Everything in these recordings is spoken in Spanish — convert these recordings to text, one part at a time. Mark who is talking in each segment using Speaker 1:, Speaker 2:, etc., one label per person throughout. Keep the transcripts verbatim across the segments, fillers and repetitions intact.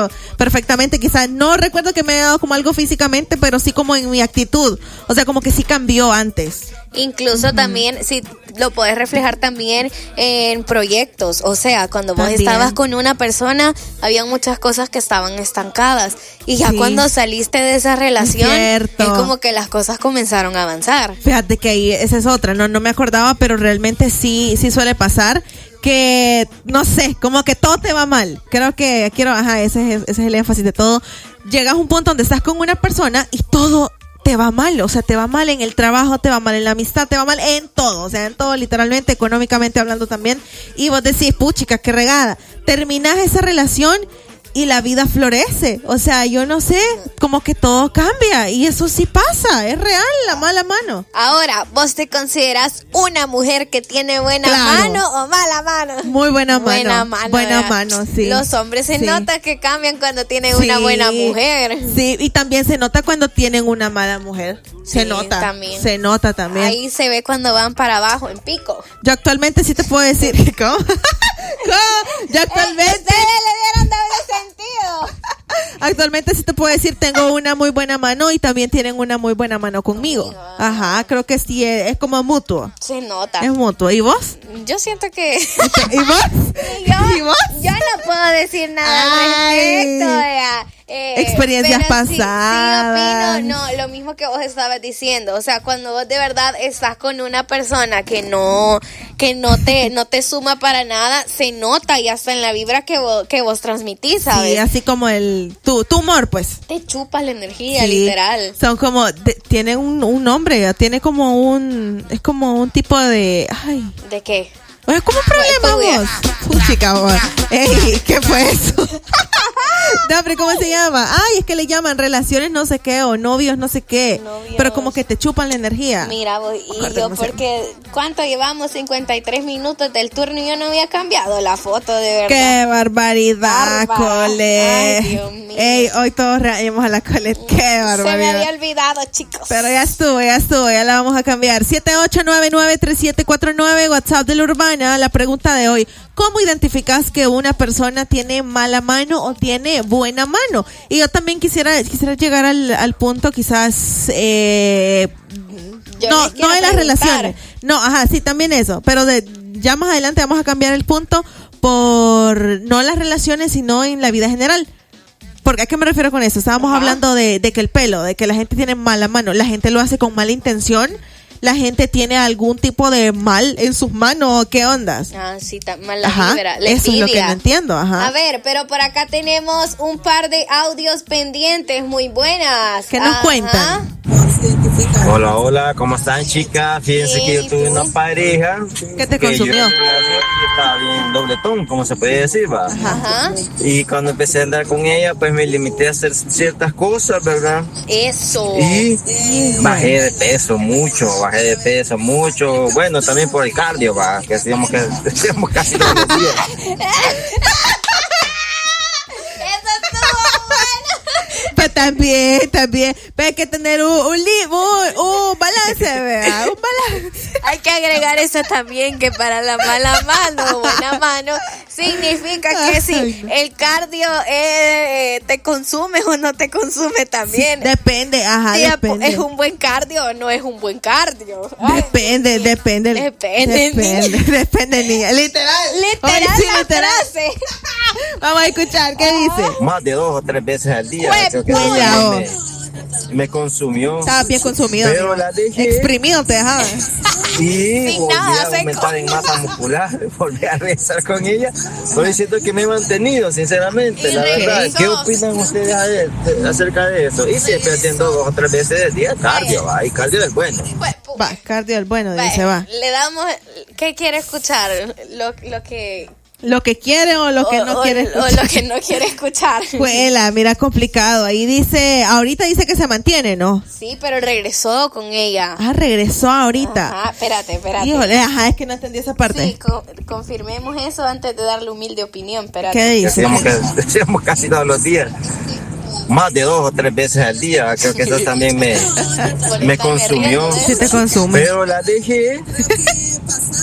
Speaker 1: recuerdo perfectamente. Quizás no recuerdo que me haya dado como algo físicamente, pero sí como en mi actitud. O sea, como que sí cambió antes.
Speaker 2: Incluso uh-huh. también, si lo puedes reflejar también en proyectos. O sea, cuando vos
Speaker 1: también.
Speaker 2: estabas con una persona, había muchas cosas que estaban estancadas. Y ya sí. cuando saliste de esa relación,
Speaker 1: Cierto.
Speaker 2: es como que las cosas comenzaron a avanzar.
Speaker 1: Fíjate que ahí esa es otra, no, no me acordaba, pero realmente sí, sí suele pasar. Que, no sé, como que todo te va mal. Creo que, quiero, ajá, ese es, ese es el énfasis de todo. Llegas a un punto donde estás con una persona y todo te va mal, o sea, te va mal en el trabajo, te va mal en la amistad, te va mal en todo, o sea, en todo, literalmente, económicamente hablando también, y vos decís, puchica, qué regada, terminás esa relación y la vida florece, o sea, yo no sé, como que todo cambia, y eso sí pasa, es real, la mala mano.
Speaker 2: Ahora, ¿vos te consideras una mujer que tiene buena
Speaker 1: claro.
Speaker 2: mano o mala mano?
Speaker 1: Muy buena mano.
Speaker 2: Buena mano.
Speaker 1: Buena mano, sí.
Speaker 2: Los hombres se
Speaker 1: sí.
Speaker 2: nota que cambian cuando tienen
Speaker 1: sí.
Speaker 2: una buena mujer.
Speaker 1: Sí, y también se nota cuando tienen una mala mujer. Se
Speaker 2: sí,
Speaker 1: nota.
Speaker 2: También.
Speaker 1: Se nota también.
Speaker 2: Ahí se ve cuando van para abajo, en pico.
Speaker 1: Yo actualmente sí te puedo decir, ¿cómo? ¿Cómo? Yo actualmente...
Speaker 2: Eh, ustedes le dieron doble sentido.
Speaker 1: Actualmente sí te puedo decir, tengo una muy buena mano y también tienen una muy buena mano conmigo. Ajá, creo que sí, es, es como mutuo.
Speaker 2: Se nota.
Speaker 1: Es mutuo. ¿Y vos?
Speaker 2: Yo siento que...
Speaker 1: ¿Y vos?
Speaker 2: Yo,
Speaker 1: ¿Y vos?
Speaker 2: Yo no puedo decir nada al respecto. Ya. Eh,
Speaker 1: Experiencias
Speaker 2: pero
Speaker 1: pasadas.
Speaker 2: Sí, sí, opino, no, lo mismo que vos estabas diciendo. O sea, cuando vos de verdad estás con una persona que no, que no te, no te suma para nada, se nota y hasta en la vibra que vos, que vos transmitís, ¿sabes?
Speaker 1: Sí, así como el, tu, tu humor, pues.
Speaker 2: Te chupas la energía,
Speaker 1: sí,
Speaker 2: literal.
Speaker 1: Son como, de, tienen un, un nombre, tiene como un, es como un tipo de, ay.
Speaker 2: ¿De qué?
Speaker 1: Oye, ¿cómo problema vos? Puchica, vos. Ey, ¿qué fue eso? No, pero ¿cómo se llama? Ay, es que le llaman relaciones no sé qué o novios no sé qué. Novios. Pero como que te chupan la energía.
Speaker 2: Mira, vos, y Acuérdate, yo porque, ¿cuánto llevamos? cincuenta y tres minutos del turno y yo no había cambiado la foto, de verdad.
Speaker 1: ¡Qué barbaridad,
Speaker 2: Bárbara.
Speaker 1: Colet!
Speaker 2: Ay, Dios mío.
Speaker 1: Ey, hoy todos reímos a la Colet. ¡Qué barbaridad!
Speaker 2: Se me había olvidado, chicos.
Speaker 1: Pero ya estuvo, ya estuvo, ya la vamos a cambiar. siete ocho nueve nueve tres siete cuatro nueve, WhatsApp de la Urbana. La pregunta de hoy, ¿cómo identificas que una persona tiene mala mano o tiene buena mano? Y yo también quisiera quisiera llegar al, al punto, quizás, eh, no, no de las relaciones. No, ajá, sí, también eso. Pero de, ya más adelante vamos a cambiar el punto por no las relaciones, sino en la vida general. Porque ¿a qué me refiero con eso? Estábamos Ajá. hablando de, de que el pelo, de que la gente tiene mala mano. La gente lo hace con mala intención. La gente tiene algún tipo de mal en sus manos. ¿Qué ondas?
Speaker 2: Ah, sí, mala
Speaker 1: Ajá,
Speaker 2: vibra. La
Speaker 1: eso
Speaker 2: envidia.
Speaker 1: es lo que no entiendo. Ajá.
Speaker 2: A ver, pero por acá tenemos un par de audios pendientes muy buenas.
Speaker 1: ¿Qué nos
Speaker 2: Ajá.
Speaker 1: cuentan?
Speaker 3: Hola, hola, ¿cómo están, chicas? Fíjense que yo tuve una pareja.
Speaker 1: ¿Qué te
Speaker 3: que
Speaker 1: consumió?
Speaker 3: Yo, yo estaba bien dobletón, como se puede decir, va.
Speaker 2: Ajá.
Speaker 3: Y cuando empecé a andar con ella, pues me limité a hacer ciertas cosas, ¿verdad?
Speaker 2: Eso.
Speaker 3: Y bajé de peso mucho, bajé de peso mucho. Bueno, también por el cardio, va, que hacíamos que hacíamos casi todos los días.
Speaker 1: Pues también, también. Pero hay que tener un, un, un, un balance, ¿verdad? Un balance.
Speaker 2: Hay que agregar eso también, que para la mala mano, buena mano, significa que si el cardio eh, te consume o no te consume también.
Speaker 1: Sí, depende, ajá,
Speaker 2: sí,
Speaker 1: depende.
Speaker 2: ¿Es un buen cardio o no es un buen cardio? Ay,
Speaker 1: depende, depende.
Speaker 2: Depende.
Speaker 1: Depende, depende, niña. Literal.
Speaker 2: Literal
Speaker 1: Ay, sí,
Speaker 2: la
Speaker 1: literal.
Speaker 2: frase.
Speaker 1: Vamos a escuchar, ¿qué dice?
Speaker 3: Más de dos o tres veces al día.
Speaker 2: Pues,
Speaker 3: Creo que
Speaker 1: pues,
Speaker 3: eso me, me consumió.
Speaker 1: Estaba bien consumido.
Speaker 3: Pero la dejé.
Speaker 1: Exprimido te dejaba.
Speaker 3: Y
Speaker 2: Sin
Speaker 3: volví
Speaker 2: nada,
Speaker 3: a aumentar
Speaker 2: seco.
Speaker 3: en masa muscular, volví a regresar con ella. Pero siento que me he mantenido, sinceramente,
Speaker 2: Y
Speaker 3: la verdad.
Speaker 2: regresó.
Speaker 3: ¿Qué opinan ustedes a de- de- acerca de eso? Y siempre haciendo dos o tres veces al día cardio, va, y cardio del bueno.
Speaker 2: Pues, pu-
Speaker 1: Va, cardio el bueno,
Speaker 2: va,
Speaker 1: dice, va.
Speaker 2: Le damos, ¿qué quiere escuchar? Lo, lo que...
Speaker 1: Lo que quiere o lo que
Speaker 2: o,
Speaker 1: no
Speaker 2: o-
Speaker 1: quiere
Speaker 2: o
Speaker 1: escuchar.
Speaker 2: lo que no quiere escuchar.
Speaker 1: Juela, mira, complicado. Ahí dice, ahorita dice que se mantiene, ¿no?
Speaker 2: Sí, pero regresó con ella.
Speaker 1: Ah, regresó ahorita.
Speaker 2: Ajá, espérate, espérate.
Speaker 1: Híjole, ajá, es que no entendí esa parte.
Speaker 2: Sí, co- confirmemos eso antes de darle humilde opinión, espérate.
Speaker 1: ¿Qué
Speaker 3: Que
Speaker 1: dice?
Speaker 3: hacíamos, que hacíamos casi todos los días. Más de dos o tres veces al día. Creo que eso también me,
Speaker 2: Por
Speaker 3: me
Speaker 2: estar
Speaker 3: consumió.
Speaker 2: riendo de
Speaker 1: Sí te consume.
Speaker 3: Pero la dejé.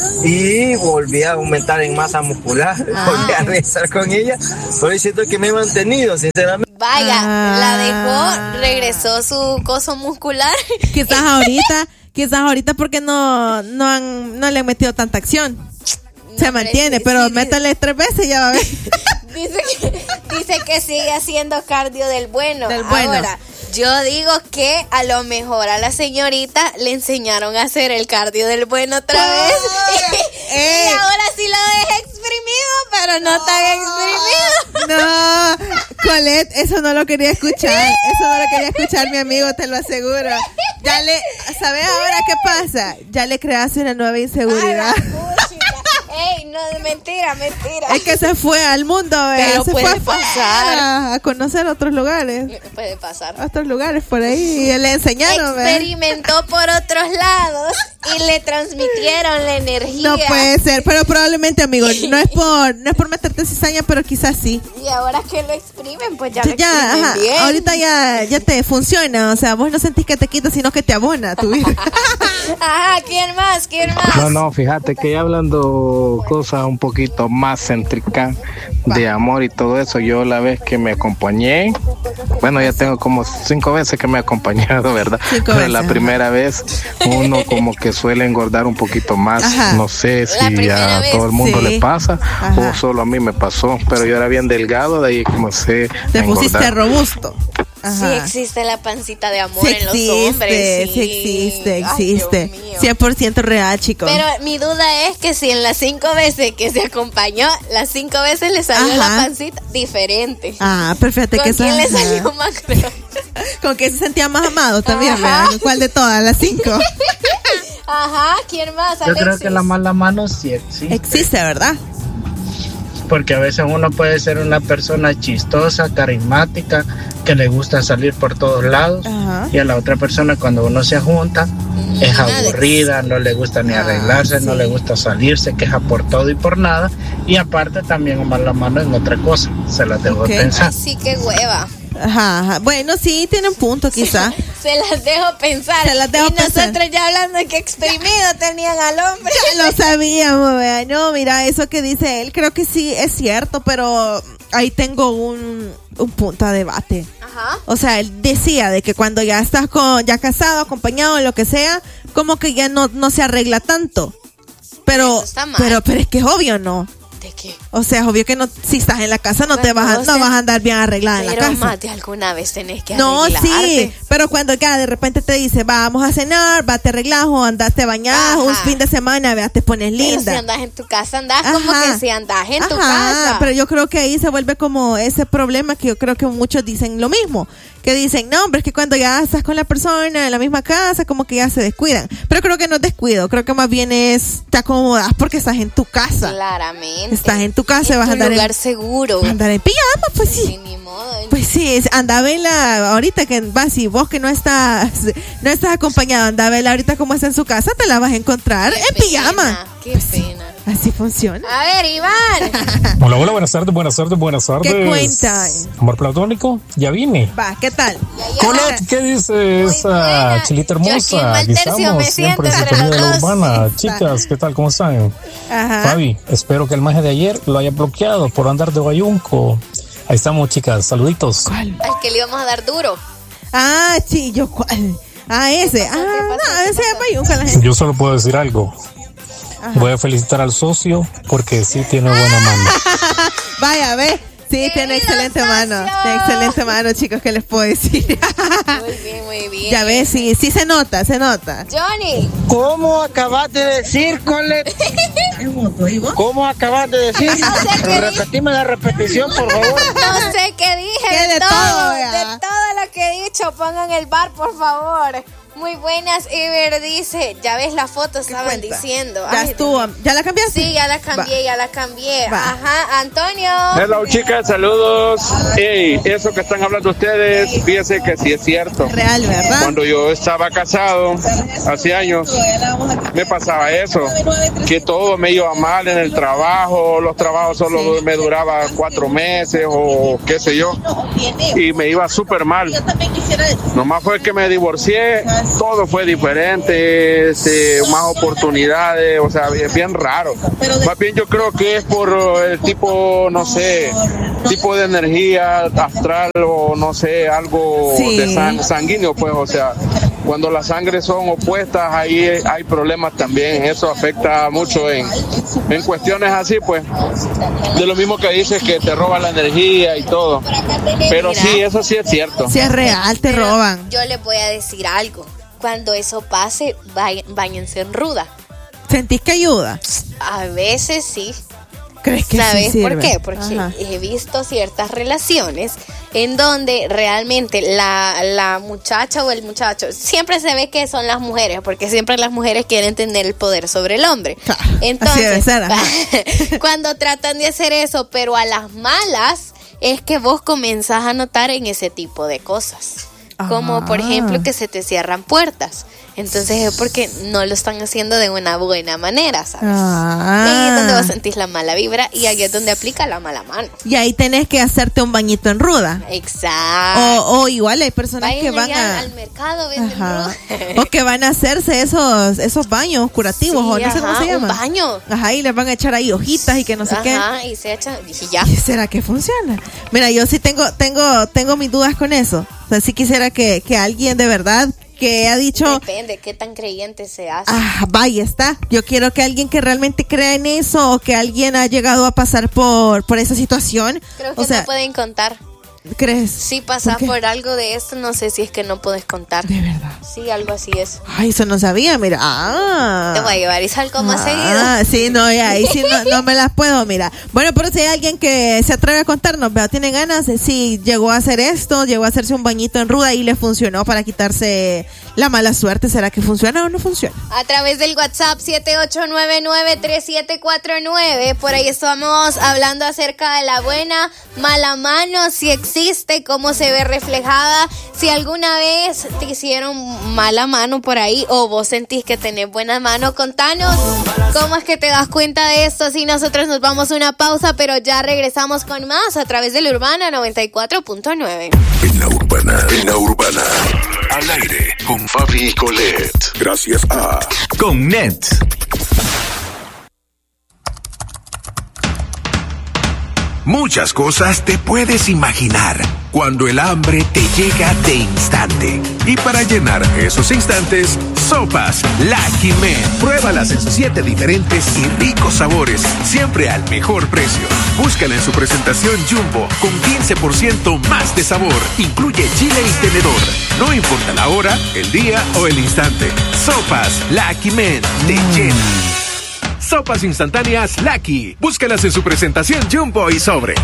Speaker 3: y volví a aumentar en masa muscular, ah. volví a regresar con ella, pero siento que me he mantenido, sinceramente.
Speaker 2: Vaya,
Speaker 1: ah.
Speaker 2: la dejó, regresó su coso muscular.
Speaker 1: Quizás ahorita, quizás ahorita porque no, no han, no le han metido tanta acción. No, se mantiene, sí, pero sí, métale tres veces y ya va a ver.
Speaker 2: Dice que, dice que sigue haciendo cardio del bueno.
Speaker 1: Del bueno.
Speaker 2: Ahora, yo digo que a lo mejor a la señorita le enseñaron a hacer el cardio del bueno otra oh, vez. Y, eh. y ahora sí lo deja exprimido, pero no oh, tan exprimido.
Speaker 1: No, Colette, eso no lo quería escuchar. Eso no lo quería escuchar, mi amigo, te lo aseguro. Ya le, ¿sabes ahora qué pasa? Ya le creaste una nueva inseguridad.
Speaker 2: Ey, no, mentira, mentira.
Speaker 1: Es que se fue al mundo, ¿verdad?
Speaker 2: Pero
Speaker 1: se
Speaker 2: puede
Speaker 1: fue
Speaker 2: pasar.
Speaker 1: A, a conocer otros lugares.
Speaker 2: Puede pasar.
Speaker 1: A otros lugares por ahí. Y le enseñaron,
Speaker 2: experimentó ¿verdad? Por otros lados y le transmitieron la energía.
Speaker 1: No puede ser, pero probablemente, amigo, no es por no es por meterte cizaña, pero quizás sí.
Speaker 2: Y ahora que lo exprimen, pues ya, ya lo
Speaker 1: exprimen ajá, bien. Ahorita ya, ya te funciona, o sea, vos no sentís que te quita, sino que te abona tu vida.
Speaker 2: Ajá, ¿quién más? ¿Quién más?
Speaker 4: No, no, fíjate que ya hablando cosas un poquito más céntricas de amor y todo eso, yo la vez que me acompañé, bueno, ya tengo como cinco veces que me he acompañado, ¿verdad? Cinco Pero veces, la primera ajá. vez uno como que suele engordar un poquito más, ajá. no sé si a vez, todo el mundo sí. le pasa ajá. o solo a mí me pasó, pero yo era bien delgado, de ahí comencé
Speaker 1: Te a pusiste robusto.
Speaker 2: Ajá. Sí existe la pancita de amor sí en existe, los hombres. Sí,
Speaker 1: sí existe, existe. Ay, cien por ciento real, chicos.
Speaker 2: Pero mi duda es que si en las cinco veces que se acompañó, las cinco veces le salió ajá. la pancita diferente.
Speaker 1: Ah, perfecto.
Speaker 2: ¿Con
Speaker 1: que
Speaker 2: quién le salió más grande?
Speaker 1: ¿Con quién se sentía más amado también? ¿Verdad? ¿Cuál de todas? Las cinco.
Speaker 2: Ajá, ¿quién más?
Speaker 5: Yo Alexis? Creo que la mala mano sí existe.
Speaker 1: Existe, ¿verdad?
Speaker 5: Porque a veces uno puede ser una persona chistosa, carismática, que le gusta salir por todos lados, ajá. y a la otra persona cuando uno se junta mm, es aburrida, no le gusta ni arreglarse, ah, sí. no le gusta salir, se queja por todo y por nada, y aparte también mala mano en otra cosa, se las dejo okay. pensar.
Speaker 2: Así que hueva.
Speaker 1: Ajá, ajá, bueno, sí, tiene un punto quizá.
Speaker 2: Se las dejo pensar.
Speaker 1: Se las dejo
Speaker 2: y
Speaker 1: pensar.
Speaker 2: nosotros ya hablando de que exprimido tenían al hombre.
Speaker 1: Ya lo sabíamos, ¿verdad? No, mira, eso que dice él, creo que sí es cierto, pero ahí tengo un, un punto de debate.
Speaker 2: Ajá.
Speaker 1: O sea, él decía de que cuando ya estás con, ya casado, acompañado, lo que sea, como que ya no, no se arregla tanto. Pero, eso está mal. pero, pero es que es obvio, ¿no?
Speaker 2: ¿De qué?
Speaker 1: O sea, es obvio que no, si estás en la casa no pero te vas a, no vas a andar bien arreglada en la casa.
Speaker 2: Pero más de alguna vez tenés que
Speaker 1: no,
Speaker 2: arreglarte.
Speaker 1: No, sí, pero cuando ya de repente te dice, vamos a cenar, va, te arreglas o andás, te bañás, un fin de semana, vea, te pones linda.
Speaker 2: Pero si andás en tu casa, andás ajá. como que si andás en ajá. tu casa.
Speaker 1: Pero yo creo que ahí se vuelve como ese problema que yo creo que muchos dicen lo mismo. Que dicen, no, hombre, es que cuando ya estás con la persona en la misma casa, como que ya se descuidan. Pero creo que no es descuido, creo que más bien es, te acomodas porque estás en tu casa.
Speaker 2: Claramente.
Speaker 1: Estás en tu casa,
Speaker 2: en
Speaker 1: vas a andar
Speaker 2: en lugar
Speaker 1: en,
Speaker 2: seguro.
Speaker 1: Vas a andar en pijama, pues sí.
Speaker 2: sí ni modo.
Speaker 1: Pues sí, anda a verla ahorita que vas y vos que no estás, no estás acompañado, anda a verla ahorita como está en su casa, te la vas a encontrar
Speaker 2: qué
Speaker 1: en
Speaker 2: pena,
Speaker 1: pijama.
Speaker 2: Qué
Speaker 1: pues
Speaker 2: pena.
Speaker 1: Así funciona.
Speaker 2: A ver, Iván.
Speaker 6: Hola, hola, buenas tardes, buenas tardes, buenas tardes.
Speaker 1: ¿Qué cuenta?
Speaker 6: Amor platónico, ya vine.
Speaker 1: Va, ¿qué tal?
Speaker 6: Colette, ¿qué dice Muy esa buena. Chilita hermosa? Aquí estamos, siempre en sintonía de la urbana. Chicas, ¿qué tal? ¿Cómo están?
Speaker 1: Ajá.
Speaker 6: Fabi, espero que el maje de ayer lo haya bloqueado por andar de bayunco. Ahí estamos, chicas, saluditos.
Speaker 1: ¿Cuál?
Speaker 2: Al que le íbamos a dar duro.
Speaker 1: Ah, sí, yo, ¿cuál? Ah, ese. Ah, no, ese es bayunca la gente.
Speaker 6: Yo solo puedo decir algo. Ajá. Voy a felicitar al socio porque sí tiene buena mano.
Speaker 1: Vaya, ve. Sí, tiene excelente socio. mano. Tiene excelente mano, chicos, ¿qué les puedo decir?
Speaker 2: Muy bien, muy bien.
Speaker 1: Ya ves, sí, sí se nota, se nota.
Speaker 2: Johnny.
Speaker 5: ¿Cómo acabas de decir, Colette? ¿Cómo acabas de decir?
Speaker 2: No sé qué
Speaker 5: Repetime la repetición, por favor.
Speaker 2: No sé qué dije.
Speaker 1: ¿Qué
Speaker 2: de,
Speaker 1: de
Speaker 2: todo,
Speaker 1: todo
Speaker 2: de todo lo que he dicho, pongan el bar, por favor. Muy buenas, Ever dice, ya ves la foto, estaban cuenta? diciendo.
Speaker 1: Ya Ay, estuvo, ¿ya la cambiaste?
Speaker 2: Sí, ya la cambié, Va. ya la cambié. Va. Ajá, Antonio.
Speaker 7: Hello, chicas, saludos. Hey, eso que están hablando ustedes, fíjense que sí es cierto.
Speaker 1: Real, ¿verdad?
Speaker 7: Cuando yo estaba casado, hace años, me pasaba eso, que todo me iba mal en el trabajo, los trabajos solo sí. me duraban cuatro meses o qué sé yo, y me iba súper mal. Nomás fue que me divorcié todo fue diferente, este, más oportunidades, o sea, es bien raro. Más bien yo creo que es por el tipo, no sé, tipo de energía astral o no sé, algo sí. de sang- sanguíneo, pues, o sea, cuando las sangres son opuestas, ahí hay problemas también, eso afecta mucho en, en cuestiones así, pues, de lo mismo que dices que te roba la energía y todo, pero mira, sí, eso sí es cierto.
Speaker 1: Sí es real, te
Speaker 2: pero
Speaker 1: roban.
Speaker 2: Yo les voy a decir algo, cuando eso pase, vay- báñense en ruda.
Speaker 1: ¿Sentís que ayuda?
Speaker 2: A veces sí.
Speaker 1: ¿Crees que
Speaker 2: ¿Sabes
Speaker 1: sí
Speaker 2: por
Speaker 1: sirve?
Speaker 2: qué? Porque Ajá. he visto ciertas relaciones en donde realmente la, la muchacha o el muchacho, siempre se ve que son las mujeres, porque siempre las mujeres quieren tener el poder sobre el hombre. Entonces, ser, cuando tratan de hacer eso, pero a las malas, es que vos comenzás a notar en ese tipo de cosas. Como ah. por ejemplo que se te cierran puertas. Entonces es porque no lo están haciendo de una buena manera, ¿sabes? Ah. Y ahí es donde vos sentís la mala vibra y ahí es donde aplica la mala mano.
Speaker 1: Y ahí tenés que hacerte un bañito en ruda.
Speaker 2: Exacto.
Speaker 1: O, o igual hay personas Vayan que van a...
Speaker 2: al mercado, venden ruda.
Speaker 1: O que van a hacerse esos esos baños curativos, sí, o no ajá, sé cómo se llama.
Speaker 2: Un baño.
Speaker 1: Ajá, y les van a echar ahí hojitas y que no sé
Speaker 2: ajá,
Speaker 1: qué.
Speaker 2: Ajá, y se echan, y ya.
Speaker 1: ¿Y será que funciona? Mira, yo sí tengo tengo tengo mis dudas con eso. O sea, sí quisiera que, que alguien de verdad que ha dicho...
Speaker 2: Depende, qué tan creyente se hace.
Speaker 1: Ah, vaya está. Yo quiero que alguien que realmente crea en eso o que alguien ha llegado a pasar por, por esa situación.
Speaker 2: Creo que
Speaker 1: o sea,
Speaker 2: no pueden contar.
Speaker 1: ¿Crees?
Speaker 2: Si pasas ¿Por, por algo de esto, no sé si es que no puedes contar.
Speaker 1: De verdad.
Speaker 2: Sí, algo así es.
Speaker 1: Ay, eso no sabía, mira. Ah.
Speaker 2: Te voy a llevar y salgo más
Speaker 1: ah,
Speaker 2: seguido.
Speaker 1: Ah, sí, no, ya, ahí sí no, no me las puedo, mira. Bueno, pero si hay alguien que se atreve a contarnos, ¿verdad? Tiene ganas, si sí, llegó a hacer esto, llegó a hacerse un bañito en ruda y le funcionó para quitarse la mala suerte. ¿Será que funciona o no funciona?
Speaker 2: A través del WhatsApp siete ocho nueve nueve tres siete cuatro nueve, por ahí estamos hablando acerca de la buena, mala mano, si existe, cómo se ve reflejada, si alguna vez te hicieron mala mano por ahí o vos sentís que tenés buena mano, contanos cómo es que te das cuenta de esto. Si nosotros nos vamos a una pausa, pero ya regresamos con más a través de la Urbana noventa y cuatro punto nueve.
Speaker 8: En la Urbana, en la Urbana, al aire con Fabi y Colette, gracias a Connet. Muchas cosas te puedes imaginar cuando el hambre te llega de instante. Y para llenar esos instantes, sopas Lucky Man. Pruébalas en sus siete diferentes y ricos sabores, siempre al mejor precio. Búscala en su presentación Jumbo, con quince por ciento más de sabor. Incluye chile y tenedor. No importa la hora, el día o el instante. Sopas Lucky Man te llenan. Sopas instantáneas Lucky. Búscalas en su presentación Jumbo y sobre.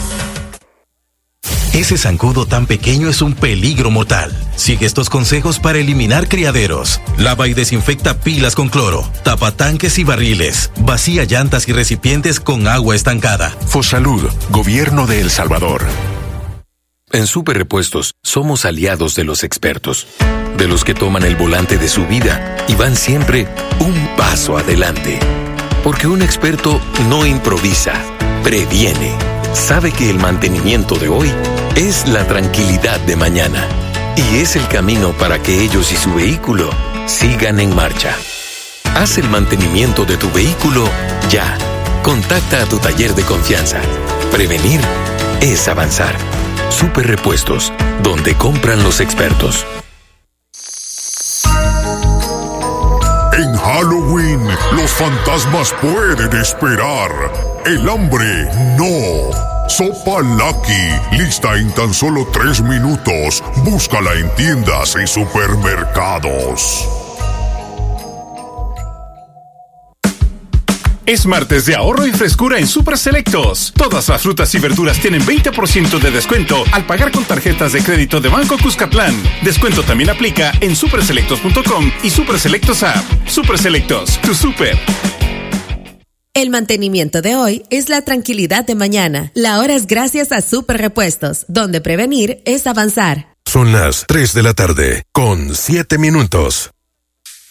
Speaker 8: Ese zancudo tan pequeño es un peligro mortal. Sigue estos consejos para eliminar criaderos. Lava y desinfecta pilas con cloro. Tapa tanques y barriles. Vacía llantas y recipientes con agua estancada. Fosalud, Gobierno de El Salvador. En Super Repuestos somos aliados de los expertos, de los que toman el volante de su vida y van siempre un paso adelante. Porque un experto no improvisa, previene. Sabe que el mantenimiento de hoy es la tranquilidad de mañana. Y es el camino para que ellos y su vehículo sigan en marcha. Haz el mantenimiento de tu vehículo ya. Contacta a tu taller de confianza. Prevenir es avanzar. Super Repuestos, donde compran los expertos.
Speaker 9: En Halloween, los fantasmas pueden esperar. El hambre, no. Sopa Lucky, lista en tan solo tres minutos. Búscala en tiendas y supermercados.
Speaker 10: Es martes de ahorro y frescura en Super Selectos. Todas las frutas y verduras tienen veinte por ciento de descuento al pagar con tarjetas de crédito de Banco Cuscatlán. Descuento también aplica en super selectos punto com y Super Selectos App. Super Selectos, tu super.
Speaker 11: El mantenimiento de hoy es la tranquilidad de mañana. La hora es gracias a Super Repuestos, donde prevenir es avanzar.
Speaker 8: Son las tres de la tarde, con siete minutos.